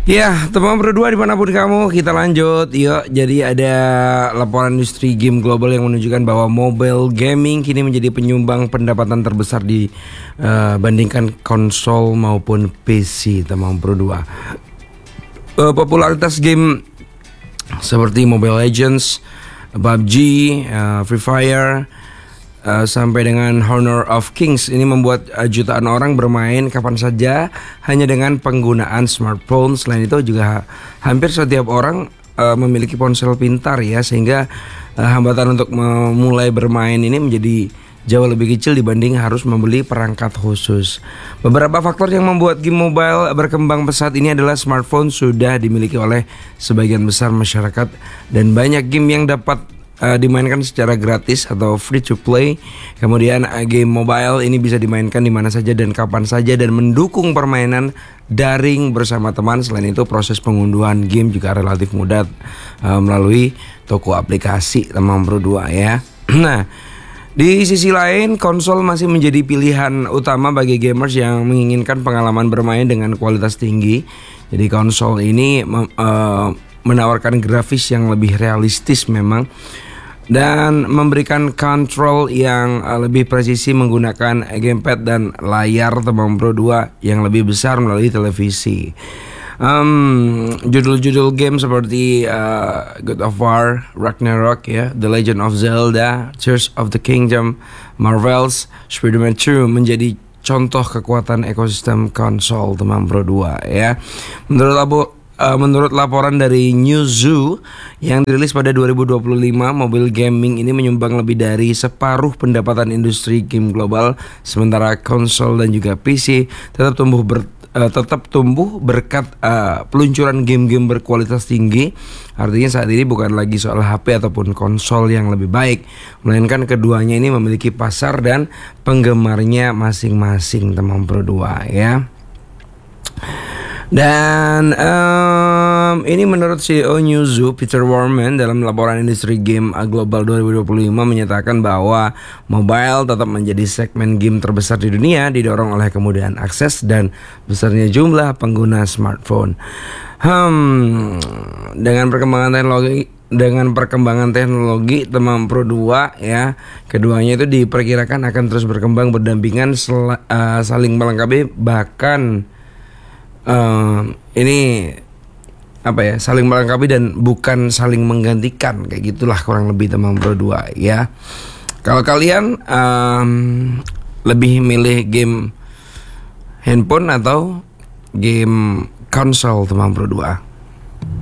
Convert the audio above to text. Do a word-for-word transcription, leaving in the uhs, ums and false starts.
Ya, teman berdua dimanapun kamu, kita lanjut. Yuk, jadi ada laporan industri game global yang menunjukkan bahwa mobile gaming kini menjadi penyumbang pendapatan terbesar dibandingkan uh, konsol maupun P C, teman berdua. Uh, popularitas game seperti Mobile Legends, P U B G, uh, Free Fire, Uh, sampai dengan Honor of Kings ini membuat uh, jutaan orang bermain kapan saja hanya dengan penggunaan smartphone. Selain itu juga ha- hampir setiap orang uh, memiliki ponsel pintar ya, sehingga uh, hambatan untuk memulai bermain ini menjadi jauh lebih kecil dibanding harus membeli perangkat khusus. Beberapa faktor yang membuat game mobile berkembang pesat ini adalah smartphone sudah dimiliki oleh sebagian besar masyarakat dan banyak game yang dapat Uh, dimainkan secara gratis atau free to play. Kemudian uh, game mobile ini bisa dimainkan di mana saja dan kapan saja dan mendukung permainan daring bersama teman. Selain itu proses pengunduhan game juga relatif mudah uh, melalui toko aplikasi, teman berdua ya. Nah, di sisi lain konsol masih menjadi pilihan utama bagi gamers yang menginginkan pengalaman bermain dengan kualitas tinggi. Jadi konsol ini uh, menawarkan grafis yang lebih realistis memang dan memberikan kontrol yang lebih presisi menggunakan gamepad dan layar teman berdua yang lebih besar melalui televisi. Um, judul-judul game seperti uh, God of War, Ragnarok ya, The Legend of Zelda, Tears of the Kingdom, Marvel's Spider-Man two menjadi contoh kekuatan ekosistem konsol teman berdua ya. Menurut Abu Uh, menurut laporan dari Newzoo yang dirilis pada dua ribu dua puluh lima, mobile gaming ini menyumbang lebih dari separuh pendapatan industri game global, sementara konsol dan juga P C tetap tumbuh ber, uh, tetap tumbuh berkat uh, peluncuran game-game berkualitas tinggi. Artinya saat ini bukan lagi soal H P ataupun konsol yang lebih baik, melainkan keduanya ini memiliki pasar dan penggemarnya masing-masing, teman berdua ya. Dan um, ini menurut C E O Newzoo Peter Warman dalam laporan industri game global dua ribu dua puluh lima menyatakan bahwa mobile tetap menjadi segmen game terbesar di dunia, didorong oleh kemudahan akses dan besarnya jumlah pengguna smartphone. Hmm, dengan perkembangan teknologi Dengan perkembangan teknologi teman Pro dua ya, keduanya itu diperkirakan akan terus berkembang berdampingan sel- uh, saling melengkapi, bahkan Uh, ini apa ya, saling melengkapi dan bukan saling menggantikan, kayak gitulah kurang lebih teman berdua ya. Kalau kalian um, lebih milih game handphone atau game konsol teman berdua?